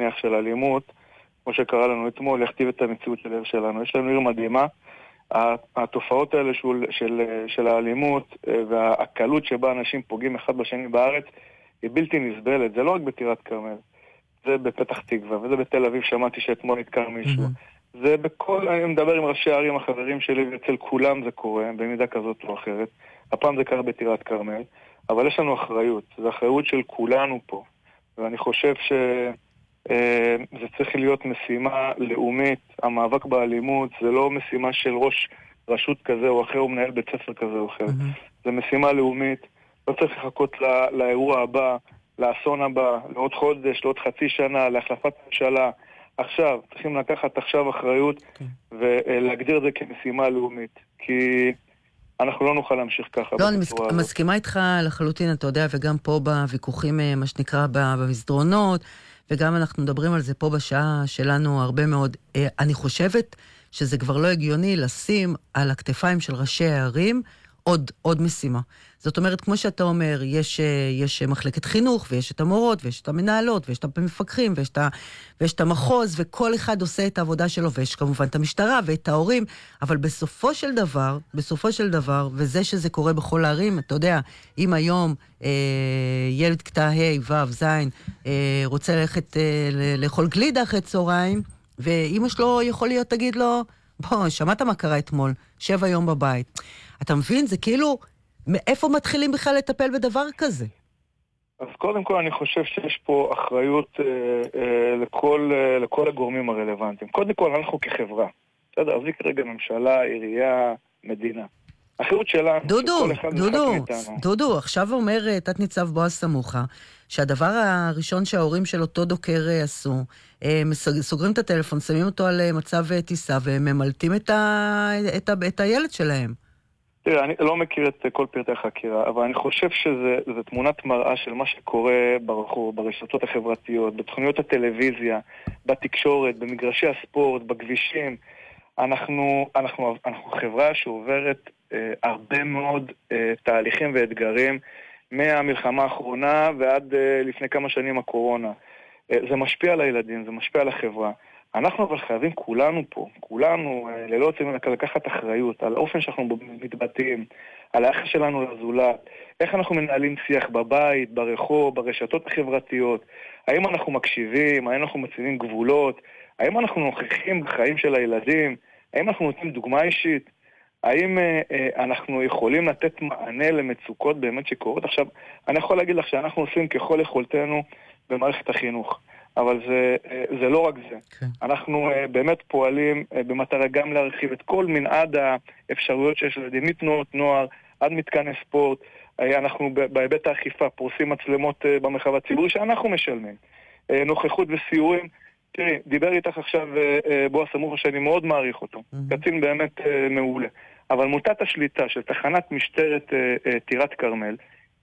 נניח של אלימות, כמו שקרה לנו אתמול, יכתיב את המציאות של העיר שלנו. יש לנו עיר מדהימה. התופעות האלה של האלימות והקלות שבה אנשים פוגעים אחד בשני בארץ היא בלתי נסבלת. זה לא רק בטירת כרמל, זה בפתח תקווה, וזה בתל אביב, שמעתי שאתמול נתקר מישהו. זה בכל, אני מדבר עם ראשי הערים החברים שלי, ואצל כולם זה קורה, במידה כזאת או אחרת. הפעם זה קרה בטירת כרמל, אבל יש לנו אחריות. זו אחריות של כולנו פה. ואני חושב זה צריך להיות משימה לאומית. המאבק באלימות זה לא משימה של ראש רשות כזה או אחר, או מנהל בית ספר כזה או אחר. זה משימה לאומית. לא צריך לחכות לאירוע הבא, לאסון הבא, לעוד חודש, לעוד חצי שנה, להחלפת ממשלה. עכשיו, צריכים לקחת עכשיו אחריות ולהגדיר את זה כמשימה לאומית. כי אנחנו לא נוכל להמשיך ככה. לא, אני מסכימה איתך לחלוטין, אתה יודע, וגם פה בוויכוחים, מה שנקרא, במסדרונות, וגם אנחנו מדברים על זה פה בשעה שלנו הרבה מאוד. אני חושבת שזה כבר לא הגיוני לשים על הכתפיים של ראשי הערים עוד משימה. זאת אומרת, כמו שאתה אומר, יש מחלקת חינוך, ויש את המורות, ויש את המנהלות, ויש את המפקחים, ויש את המחוז, וכל אחד עושה את העבודה שלו, ויש כמובן את המשטרה ואת ההורים, אבל בסופו של דבר, וזה שזה קורה בכל הערים, אתה יודע, אם היום ילד כתה ה' ו' ז' רוצה ללכת לאכול גלידה אחרי צהריים, ואמא שלו יכול להיות, תגיד לו, בוא, שמעת מה קרה אתמול, 7 יום בבית. אתה מבין? זה כאילו, מאיפה מתחילים בכלל לטפל בדבר כזה? אז קודם כל אני חושב שיש פה אחריות לכל הגורמים הרלוונטיים. קודם כל אנחנו כחברה. בסדר, אז כרגע ממשלה, עירייה, מדינה. האחריות שלנו, דודו, עכשיו אומר תת ניצב בועז סמוכה, שהדבר הראשון שההורים של אותו דוקר עשו, סוגרים את הטלפון, שמים אותו על מצב טיסה, וממלטים את הילד שלהם. תראה, אני לא מכיר את כל פרטי החקירה, אבל אני חושב שזה תמונת מראה של מה שקורה ברחוב, ברשתות החברתיות, בתוכניות הטלוויזיה, בתקשורת, במגרשי הספורט, בכבישים. אנחנו חברה שעוברת הרבה מאוד תהליכים ואתגרים מהמלחמה האחרונה ועד לפני כמה שנים הקורונה. זה משפיע על הילדים, זה משפיע על החברה. אנחנו אבל חייבים כולנו ללא יוצאים לקחת אחריות על האופן שאנחנו מתבטאים, על היחס שלנו לזולת, איך אנחנו מנהלים שיח בבית, ברחוב, ברשתות החברתיות, האם אנחנו מקשיבים, האם אנחנו מציבים גבולות, האם אנחנו נוכחים בחיים של הילדים, האם אנחנו נותנים דוגמה אישית, האם אנחנו יכולים לתת מענה למצוקות באמת שקורות. עכשיו, אני יכול להגיד לך שאנחנו עושים ככל יכולתנו במערכת החינוך. אבל זה לא רק זה. Okay. אנחנו באמת פועלים במטרה גם להרחיב את כל מנעד האפשרויות שיש לילדים, מתנועות נוער עד מתקני ספורט. אנחנו בהיבט האכיפה פורסים מצלמות במרחב הציבורי שאנחנו משלמים. נוכחות וסיורים. תראי, דיבר איתך עכשיו בועז סמוכה שאני מאוד מעריך אותו. קצין באמת מעולה. אבל מוטת השליטה של תחנת משטרת טירת כרמל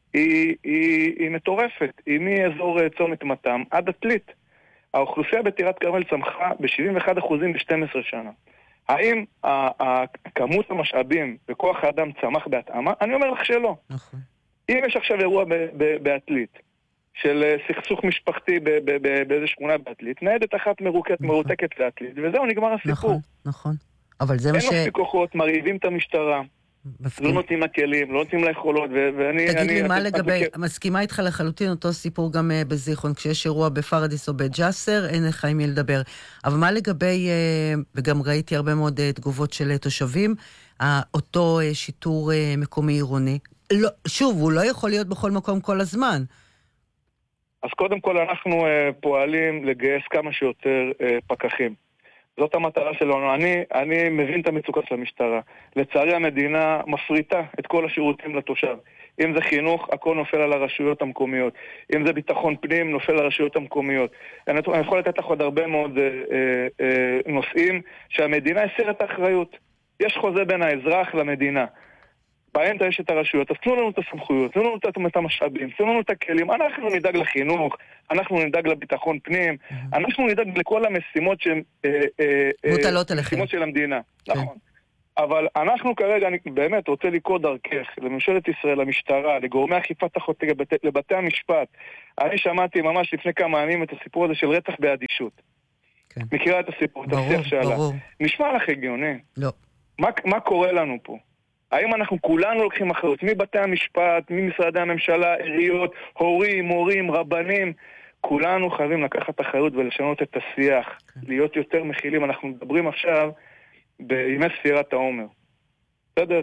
היא מטורפת. היא מאזור צומת מתם עד עתלית. האוכלוסייה בטירת כרמל צמחה ב-71% ב-12 שנה. האם כמות המשאבים וכוח האדם צמח בהתאמה? אני אומר לך שלא. נכון. אם יש עכשיו אירוע בעתלית של סכסוך משפחתי באיזה שכונה בעתלית, ניידת אחת מרותקת לעתלית, וזהו, נגמר הסיפור. נכון. אבל זה מה אין מספיק כוחות, מרעיבים את המשטרה. לא נותנים לכלים, לא נותנים ליכולות, ואני... תגיד לי מה לגבי, מסכימה איתך לחלוטין אותו סיפור גם בזיכרון, כשיש אירוע בפרדיס או בג'סר, אין לך עם מי לדבר. אבל מה לגבי, וגם ראיתי הרבה מאוד תגובות של תושבים, אותו שיטור מקומי עירוני, שוב, הוא לא יכול להיות בכל מקום כל הזמן. אז קודם כל אנחנו פועלים לגייס כמה שיותר פקחים. זאת המטרה שלנו. אני מבין את המצוקה של המשטרה. לצערי המדינה מפריטה את כל השירותים לתושב. אם זה חינוך, הכל נופל על הרשויות המקומיות. אם זה ביטחון פנים, נופל על הרשויות המקומיות. אני יכול לתת לך עוד הרבה מאוד נושאים שהמדינה הסירה את האחריות. יש חוזה בין האזרח למדינה. באמצע יש את הרשויות, אז תנו לנו את הסמכויות, תנו לנו את המשאבים, תנו לנו את הכלים, אנחנו נדאג לחינוך, אנחנו נדאג לביטחון פנים, אנחנו נדאג לכל המשימות שהן מוטלות עליכם. משימות של המדינה. נכון. אבל אנחנו כרגע, אני באמת רוצה לקרוא דרכך, לממשלת ישראל, למשטרה, לגורמי אכיפת החוק, לבתי המשפט. אני שמעתי ממש לפני כמה ימים את הסיפור הזה של רצח באדישות. כן. מכירה את הסיפור, את השיח שעלה. ברור. נשמע לך הגיוני. לא. מה קורה לנו פה? האם אנחנו כולנו לוקחים אחריות? מבתי המשפט, ממשרדי הממשלה, עיריות, הורים, מורים, רבנים, כולנו חייבים לקחת אחריות ולשנות את השיח, להיות יותר מכילים. אנחנו מדברים עכשיו בימי ספירת העומר. בסדר?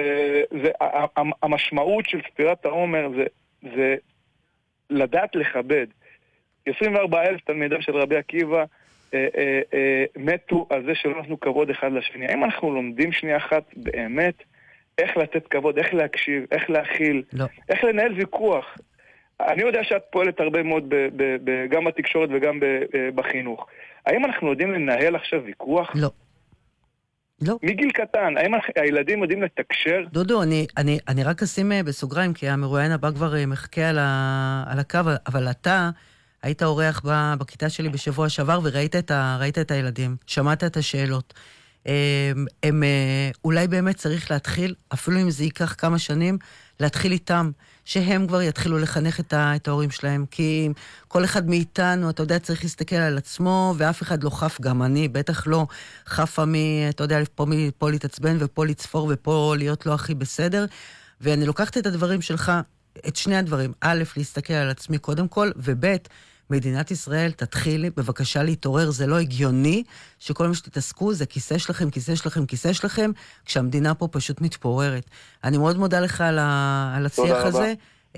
המשמעות של ספירת העומר זה לדעת לכבד. 24,000 תלמידיו של רבי עקיבא מתו על זה שלא נתנו כבוד אחד לשני. האם אנחנו לומדים שנייה אחת באמת איך לתת כבוד, איך להקשיב, איך להכיל, לא. איך לנהל ויכוח? אני יודע שאת פועלת הרבה מאוד גם בתקשורת וגם בחינוך. האם אנחנו יודעים לנהל עכשיו ויכוח? לא. לא. מגיל קטן, האם הילדים יודעים לתקשר? דודו, אני רק אשים בסוגריים, כי המרואיין הבא כבר מחכה על הקו, אבל אתה היית אורח בכיתה שלי בשבוע שעבר, וראית את הילדים, שמעת את השאלות. הם אולי באמת צריך להתחיל, אפילו אם זה ייקח כמה שנים, להתחיל איתם, שהם כבר יתחילו לחנך את ההורים שלהם, כי כל אחד מאיתנו, אתה יודע, צריך להסתכל על עצמו, ואף אחד לא חף, גם אני, בטח לא חפה אתה יודע, פה להתעצבן ופה לצפור ופה להיות לא הכי בסדר, ואני לוקחת את הדברים שלך, את שני הדברים, א', להסתכל על עצמי קודם כל, וב', מדינת ישראל, תתחילי, בבקשה להתעורר, זה לא הגיוני שכל מה שתתעסקו זה כיסא שלכם, כיסא שלכם, כיסא שלכם, כשהמדינה פה פשוט מתפוררת. אני מאוד מודה לך על השיח הזה,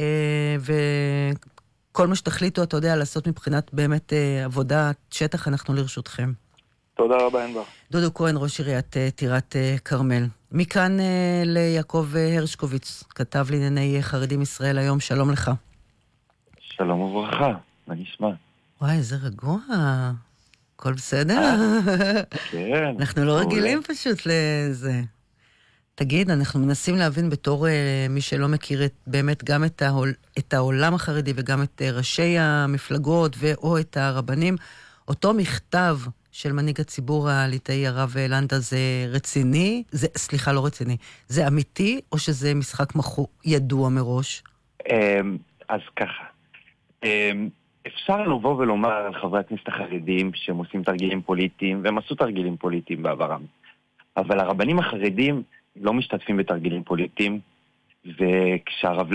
וכל מה שתחליטו, אתה יודע, לעשות מבחינת באמת עבודת שטח, אנחנו לרשותכם. תודה רבה, אנבר. דודו כהן, ראש עיריית טירת כרמל. מכאן ליעקב הרשקוביץ, כתב לענייני חרדים ישראל היום, שלום לך. שלום וברכה. מה נשמע? וואי, איזה רגוע. הכל בסדר? כן. אנחנו לא רגילים פשוט לזה. תגיד, אנחנו מנסים להבין בתור מי שלא מכיר באמת גם את העולם החרדי וגם את ראשי המפלגות או את הרבנים, אותו מכתב של מנהיג הציבור הליטאי הרב לנדה זה רציני? סליחה, לא רציני. זה אמיתי או שזה משחק ידוע מראש? אז ככה. אפשר לבוא ולומר על חברי הכנסת החרדים שהם עושים תרגילים פוליטיים, והם עשו תרגילים פוליטיים בעברם. אבל הרבנים החרדים לא משתתפים בתרגילים פוליטיים, וכשהרב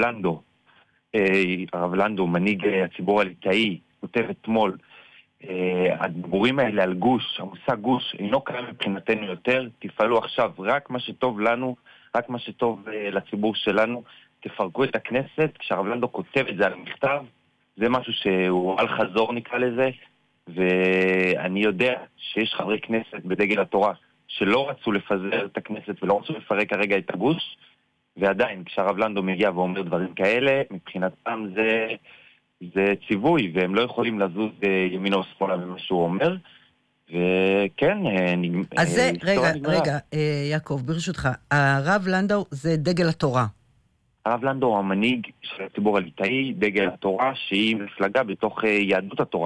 לנדו, מנהיג הציבור הליטאי, כותב אתמול, הדיבורים האלה על גוש, המושג גוש, אינו קיים מבחינתנו יותר, תפעלו עכשיו רק מה שטוב לנו, רק מה שטוב לציבור שלנו, תפרקו את הכנסת. כשהרב לנדו כותב את זה על מכתב, זה משהו שהוא על חזור נקרא לזה, ואני יודע שיש חברי כנסת בדגל התורה שלא רצו לפזר את הכנסת ולא רצו לפרק כרגע את הגוש, ועדיין כשהרב לנדו מגיע ואומר דברים כאלה, מבחינתם זה ציווי, והם לא יכולים לזוז ימינה או שמאלה ממה שהוא אומר, וכן, אז זה, רגע, יעקב, ברשותך, הרב לנדו זה דגל התורה. הרב לנדו הוא המנהיג של הציבור הליטאי, דגל התורה, שהיא מפלגה בתוך יהדות התורה.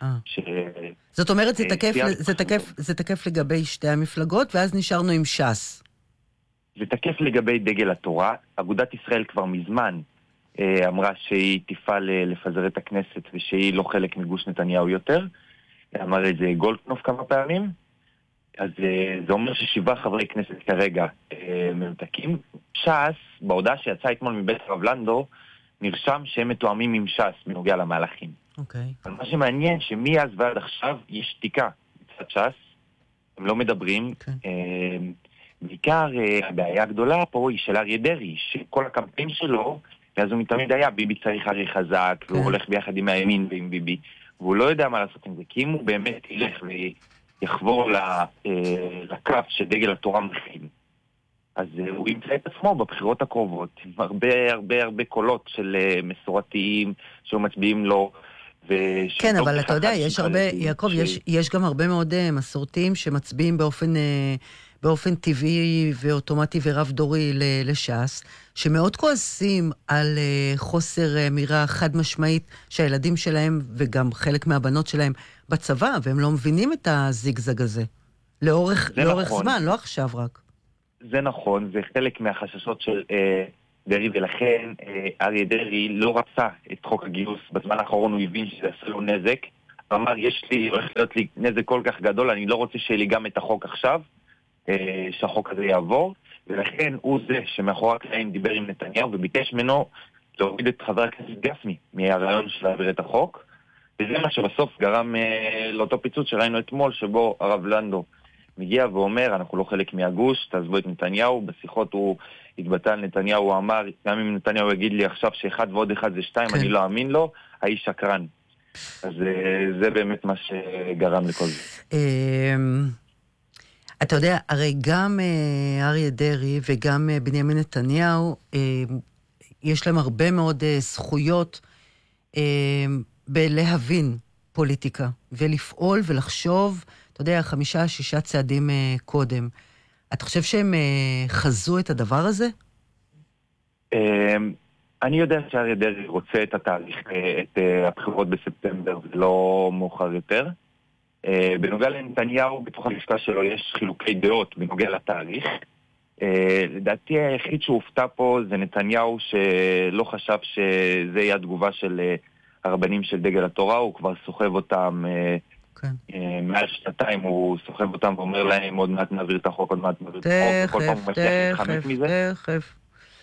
זאת אומרת, זה תקף לגבי שתי המפלגות, ואז נשארנו עם ש"ס. זה תקף לגבי דגל התורה. אגודת ישראל כבר מזמן אמרה שהיא תפעל לפזר את הכנסת, ושהיא לא חלק מגוש נתניהו יותר. אמר את זה גולדקנופ כמה פעמים. אז זה אומר ש7 חברי כנסת כרגע מנותקים. ש"ס, בהודעה שיצאה אתמול מבית הרב לנדו, נרשם שהם מתואמים עם ש"ס בנוגע למהלכים. אוקיי. אבל מה שמעניין שמאז ועד עכשיו יש שתיקה מצד ש"ס, הם לא מדברים. בעיקר הבעיה הגדולה פה היא של אריה דרעי, שכל הקמפיין שלו, אז הוא מתמיד היה, ביבי צריך אריה חזק, והוא הולך ביחד עם הימין ועם ביבי, והוא לא יודע מה לעשות עם זה, כי אם הוא באמת ילך ויחבור לקו שדגל התורה מכין, אז הוא ימצא את עצמו בבחירות הקרובות, עם הרבה קולות של מסורתיים שמצביעים לו, כן, אבל אתה יודע, יש הרבה, יעקב, יש גם הרבה מאוד מסורתיים שמצביעים באופן טבעי ואוטומטי ורב דורי לש"ס, שמאוד כועסים על חוסר אמירה חד משמעית שהילדים שלהם וגם חלק מהבנות שלהם בצבא, והם לא מבינים את הזיגזג הזה. לאורך זמן, לא עכשיו רק. זה נכון, זה חלק מהחששות של דרעי, ולכן אריה דרעי לא רצה את חוק הגיוס. בזמן האחרון הוא הבין שזה עשה לו נזק. הוא אמר, הולך להיות לי נזק כל כך גדול, אני לא רוצה שיהיה לי גם את החוק עכשיו, שהחוק הזה יעבור. ולכן הוא זה שמאחורי הקלעים דיבר עם נתניהו וביקש ממנו להוריד את חבר הכנסת גפני מהרעיון של להעביר את החוק. וזה מה שבסוף גרם לאותו פיצוץ שראינו אתמול, שבו הרב לנדו מגיע ואומר, אנחנו לא חלק מהגוש, תעזבו את נתניהו. בשיחות הוא התבטא על נתניהו, הוא אמר, גם אם נתניהו יגיד לי עכשיו שאחד ועוד אחד זה 2, אני לא אאמין לו, האיש שקרן. אז זה באמת מה שגרם לכל זה. אתה יודע, הרי גם אריה דרעי וגם בנימין נתניהו, יש להם הרבה מאוד זכויות בלהבין פוליטיקה, ולפעול ולחשוב, אתה יודע, 5-6 צעדים קודם. אתה חושב שהם חזו את הדבר הזה? אני יודע שאריה דרעי רוצה את התהליך, את הבחירות בספטמבר, זה לא מאוחר יותר. בנוגע לנתניהו, בתוך הלשכה שלו יש חילוקי דעות בנוגע לתהליך. לדעתי היחיד שהופתע פה זה נתניהו, שלא חשב שזה יהיה התגובה של הרבנים של דגל התורה. הוא כבר סוחב אותם מעל 2 הוא סוחב אותם ואומר להם עוד מעט נעביר את החוק, עוד מעט נעביר את החוק, וכל פעם הוא מצליח להתחמק מזה. תכף.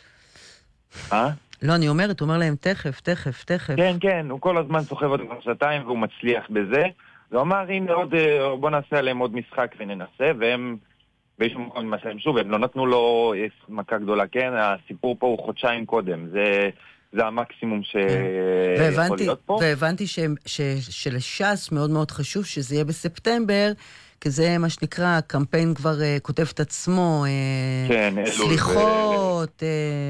לא, אני אומרת, הוא אומר להם תכף. כן, הוא כל הזמן סוחב אותם 2 והוא מצליח בזה. הוא אמר, הנה בוא נעשה עליהם עוד משחק וננסה, והם באיזשהו מקום נמסעים שוב, הם לא נתנו לו מכה גדולה, כן? הסיפור פה הוא חודשיים קודם, זה המקסימום שיכול להיות פה. והבנתי שלש"ס מאוד מאוד חשוב שזה יהיה בספטמבר, כי זה מה שנקרא, הקמפיין כבר כותב את עצמו, סליחות,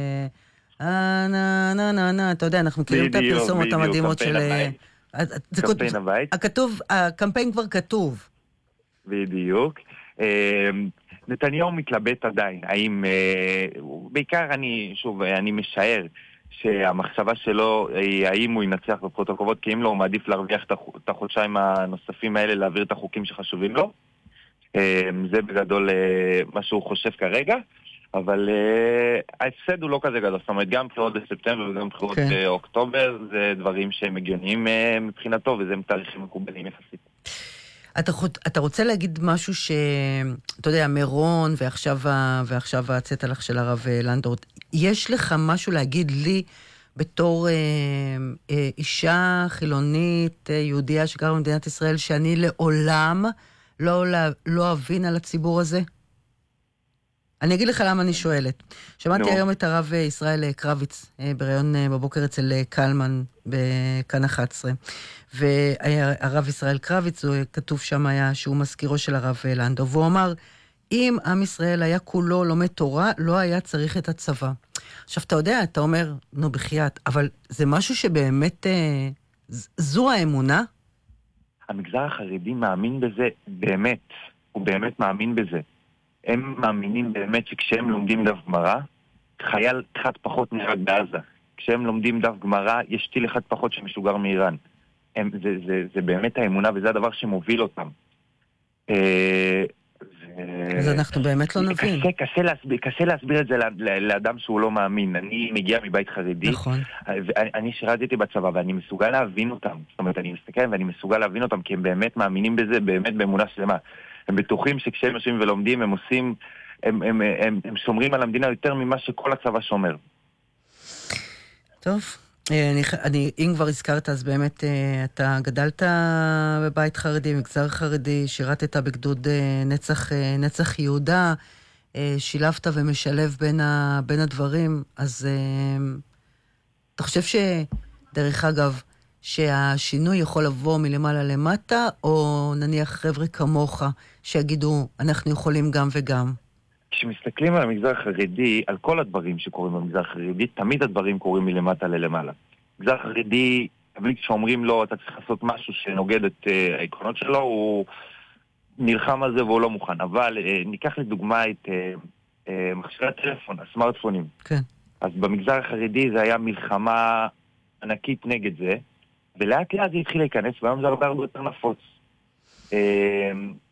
אתה יודע, אנחנו מכירים את הפרסומות המדהימות של... קמפיין הבית. הקמפיין כבר כתוב. בדיוק. נתניהו מתלבט עדיין, האם, בעיקר אני משער שהמחשבה שלו היא האם הוא ינצח בבחירות הקרובות, כי אם לא, הוא מעדיף להרוויח את החודשיים הנוספים האלה, להעביר את החוקים שחשובים לו. זה בגדול מה שהוא חושב כרגע, אבל ההפסד הוא לא כזה גדול. זאת אומרת, גם בחירות בספטמבר וגם בחירות באוקטובר, זה דברים שהם הגיוניים מבחינתו, וזה תאריכים מקובלים יחסית. אתה רוצה להגיד משהו אתה יודע, מירון ועכשיו הצטלח של הרב לנדור, יש לך משהו להגיד לי בתור אישה חילונית, יהודיה שגרה במדינת ישראל, שאני לעולם לא אבין על הציבור הזה? אני אגיד לך למה אני שואלת. שמעתי היום את הרב ישראל קרביץ בראיון בבוקר אצל קלמן בכאן 11. והרב ישראל קרביץ, כתוב שם היה שהוא מזכירו של הרב לנדו, והוא אמר, אם עם ישראל היה כולו לומד תורה, לא היה צריך את הצבא. עכשיו, אתה יודע, אתה אומר, נו בחייאת, אבל זה משהו שבאמת, זו האמונה? המגזר החרדי מאמין בזה באמת, הוא באמת מאמין בזה. הם מאמינים באמת שכשהם לומדים דף גמרא, חייל אחד פחות נהרג בעזה. כשהם לומדים דף גמרא, יש טיל אחד פחות שמשוגר מאיראן. זה באמת האמונה, וזה הדבר שמוביל אותם. אז אנחנו באמת לא נבין. קשה להסביר את זה לאדם שהוא לא מאמין. אני מגיע מבית חרדי, נכון. אני שירתתי בצבא, ואני מסוגל להבין אותם. זאת אומרת, אני מסתכל ואני מסוגל להבין אותם, כי הם באמת מאמינים בזה, באמת באמונה שלמה. הם בטוחים שכשהם יושבים ולומדים, הם עושים, הם שומרים על המדינה יותר ממה שכל הצבא שומר. טוב, אם כבר הזכרת, אז באמת אתה גדלת בבית חרדי, מגזר חרדי, שירתת בגדוד נצח יהודה, שילבת ומשלב בין הדברים, אז אתה חושב שדרך אגב, שהשינוי יכול לבוא מלמעלה למטה, או נניח חבר'ה כמוך שיגידו, אנחנו יכולים גם וגם? כשמסתכלים על המגזר החרדי, על כל הדברים שקורים במגזר החרדי, תמיד הדברים קורים מלמטה ללמעלה. המגזר החרדי, אבל כשאומרים לו, אתה צריך לעשות משהו שנוגד את העקרונות שלו, הוא נלחם על זה והוא לא מוכן. אבל ניקח לדוגמה את מכשירי הטלפון, הסמארטפונים. כן. אז במגזר החרדי זה היה מלחמה ענקית נגד זה, ולאט לאט זה התחיל להיכנס, והיום זה הרבה יותר נפוץ.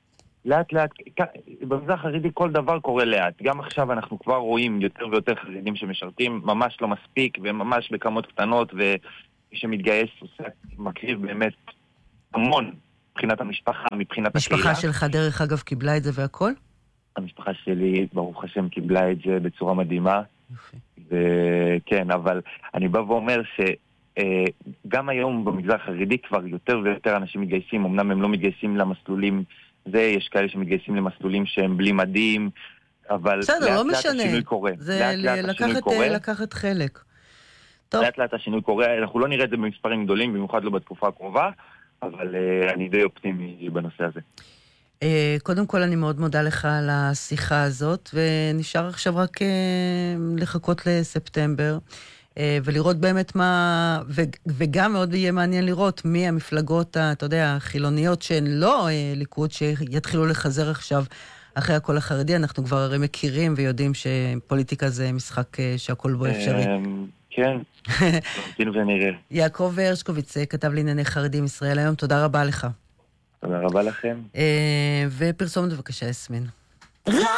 לאט לאט, במגזר החרדי כל דבר קורה לאט. גם עכשיו אנחנו כבר רואים יותר ויותר חרדים שמשרתים, ממש לא מספיק, וממש בכמות קטנות, ומי שמתגייס מקריב באמת המון מבחינת המשפחה, מבחינת הקהילה. משפחה שלך דרך אגב קיבלה את זה והכל? המשפחה שלי, ברוך השם, קיבלה את זה בצורה מדהימה. וכן, אבל אני בא ואומר שגם היום במגזר החרדי כבר יותר ויותר אנשים מתגייסים, אמנם הם לא מתגייסים למסלולים, יש כאלה שמתגייסים למסלולים שהם בלי מדים, אבל בסדר, לא משנה. השינוי קורה. זה לקחת חלק. לאט לאט השינוי קורה, אנחנו לא נראה את זה במספרים גדולים, במיוחד לא בתקופה הקרובה, אבל אני די אופטימי בנושא הזה. קודם כל אני מאוד מודה לך על השיחה הזאת, ונשאר עכשיו רק לחכות לספטמבר, ולראות באמת מה, וגם מאוד יהיה מעניין לראות מי המפלגות, אתה יודע, החילוניות שהן לא ליכוד, שיתחילו לחזר עכשיו אחרי הקול החרדי. אנחנו כבר הרי מכירים ויודעים שפוליטיקה זה משחק שהכל בו אפשרי. כן, נמתין ונראה. יעקב הרשקוביץ, כתב לענייני חרדים ישראל היום, תודה רבה לך. תודה רבה לכם. ופרסומת בבקשה, יסמין.